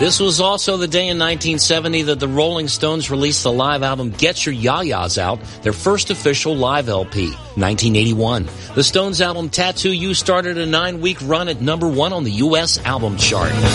This was also the day in 1970 that the Rolling Stones released the live album Get Your Ya-Ya's Out, their first official live LP. 1981. The Stones album Tattoo You started a 9-week run at #1 on the U.S. album chart.